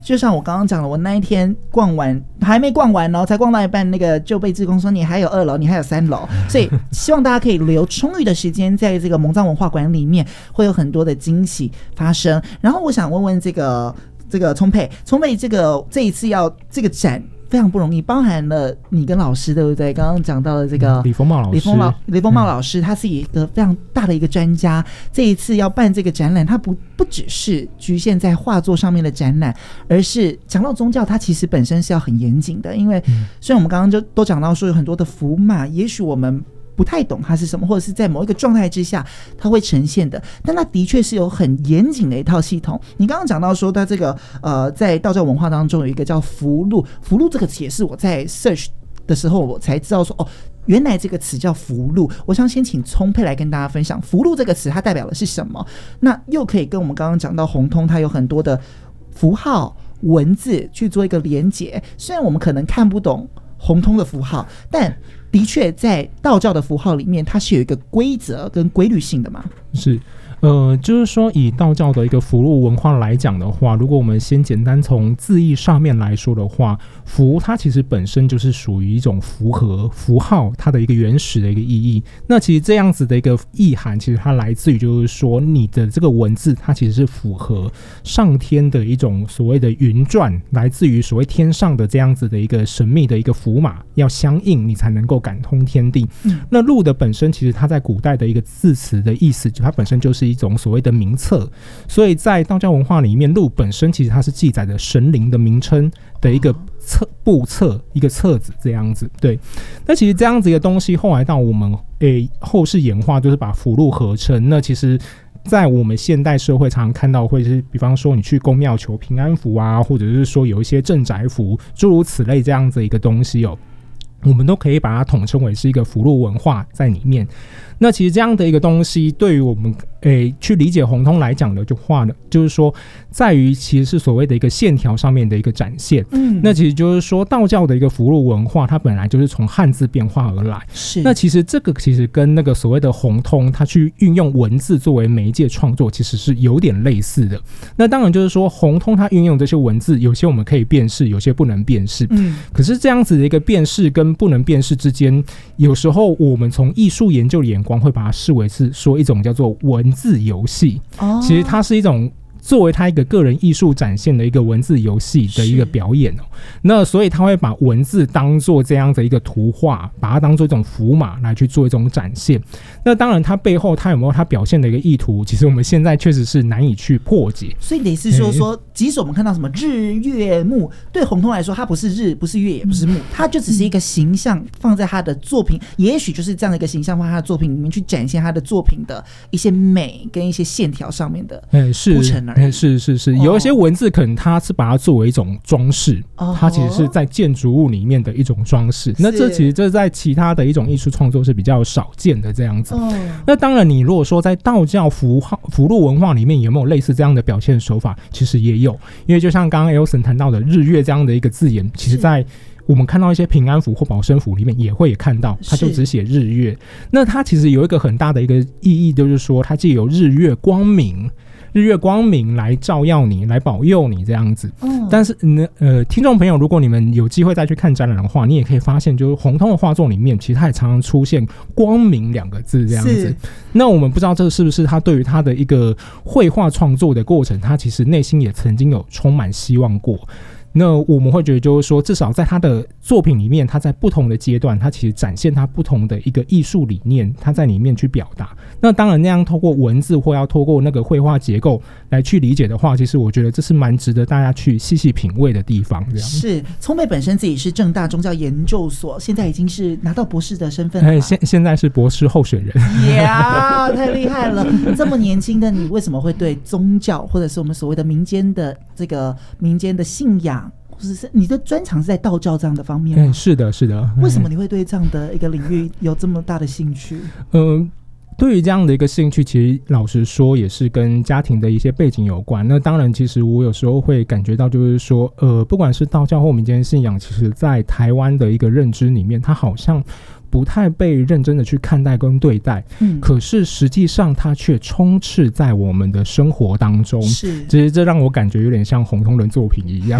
就像我刚刚讲的，我那一天逛完还没逛完哦，才逛到一半，那个就被志工说你还有2楼，你还有3楼，所以希望大家可以留充裕的时间在这个蒙藏文化馆里面，会有很多的惊喜发生。然后我想问问这个聪佩这一次要这个展非常不容易，包含了你跟老师对不对？刚刚讲到了这个李丰茂老师，他是一个非常大的一个专家。这一次要办这个展览，他不只是局限在画作上面的展览，而是讲到宗教，它其实本身是要很严谨的。因为虽然我们刚刚就都讲到说有很多的符码，也许我们不太懂它是什么，或者是在某一个状态之下它会呈现的，但它的确是有很严谨的一套系统。你刚刚讲到说它这个在道教文化当中有一个叫符箓这个词，也是我在 search 的时候我才知道说哦，原来这个词叫符箓。我想先请聪佩来跟大家分享符箓这个词它代表的是什么，那又可以跟我们刚刚讲到红通它有很多的符号文字去做一个连结。虽然我们可能看不懂红通的符号，但的确在道教的符号里面它是有一个规则跟规律性的嘛。 是就是说以道教的一个符箓文化来讲的话，如果我们先简单从字义上面来说的话，符它其实本身就是属于一种符合符号它的一个原始的一个意义。那其实这样子的一个意涵，其实它来自于就是说你的这个文字它其实是符合上天的一种所谓的云篆，来自于所谓天上的这样子的一个神秘的一个符码要相应，你才能够感通天地。那箓的本身其实它在古代的一个字词的意思，它本身就是一种所谓的名册，所以在道教文化里面，箓本身其实它是记载着神灵的名称的一个簿册，一个册子这样子。对，那其实这样子的东西后来到我们后世演化，就是把符箓合成。那其实在我们现代社会常常看到会是比方说你去公庙求平安符啊，或者是说有一些镇宅符诸如此类这样子一个东西我们都可以把它统称为是一个符箓文化在里面。那其实这样的一个东西对于我们去理解红通来讲的话呢，就是说在于其实是所谓的一个线条上面的一个展现。那其实就是说道教的一个符箓文化它本来就是从汉字变化而来。 是， 那其实这个其实跟那个所谓的红通它去运用文字作为媒介创作其实是有点类似的。那当然就是说红通它运用这些文字，有些我们可以辨识，有些不能辨识。可是这样子的一个辨识跟不能辨识之间，有时候我们从艺术研究的眼光会把它视为是说一种叫做文字游戏。其实它是一种作为他一个个人艺术展现的一个文字游戏的一个表演那所以他会把文字当做这样的一个图画，把它当做一种符码来去做一种展现。那当然它背后它有没有它表现的一个意图，其实我们现在确实是难以去破解。 所以得是说即使我们看到什么日月木，对红通来说它不是日不是月也不是木，它就只是一个形象放在他的作品，也许就是这样的一个形象放在他的作品里面去展现他的作品的一些美跟一些线条上面的铺陈而已。 是有一些文字可能它是把它作为一种装饰，它其实是在建筑物里面的一种装饰。那这其实这在其他的一种艺术创作是比较少见的这样子。那当然你如果说在道教符箓文化里面有没有类似这样的表现手法，其实也有。因为就像刚刚 Elson 谈到的日月这样的一个字眼，其实在我们看到一些平安符或保身符里面也会看到，它就只写日月。那它其实有一个很大的一个意义，就是说它借由日月光明来照耀你，来保佑你这样子。但是听众朋友，如果你们有机会再去看展览的话，你也可以发现，就是红通的画作里面，其实它也常常出现光明2个字这样子。那我们不知道这是不是他对于他的一个绘画创作的过程，他其实内心也曾经有充满希望过。那我们会觉得就是说，至少在他的作品里面，他在不同的阶段，他其实展现他不同的一个艺术理念，他在里面去表达。那当然那样透过文字或要透过那个绘画结构来去理解的话，其实我觉得这是蛮值得大家去细细品味的地方。 是，聪佩本身自己是政大宗教研究所，现在已经是拿到博士的身份了。 现在是博士候选人。 太厉害了！这么年轻的你，为什么会对宗教或者是我们所谓的民间的这个民间的信仰，或者是你的专长是在道教这样的方面吗？ 是的。 为什么你会对这样的一个领域有这么大的兴趣？ 对于这样的一个兴趣，其实老实说也是跟家庭的一些背景有关。那当然，其实我有时候会感觉到，就是说，不管是道教或民间信仰，其实在台湾的一个认知里面，它好像不太被认真的去看待跟对待，可是实际上它却充斥在我们的生活当中。 是， 其实这让我感觉有点像洪通人作品一样。